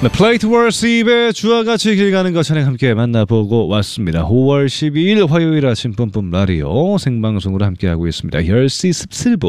네, 플레이트 월스 입의 주와 같이 길 가는 것 찬양 함께 만나보고 왔습니다. 5월 12일 화요일 아침 뿜뿜 라디오 생방송으로 함께하고 있습니다. 10시 17분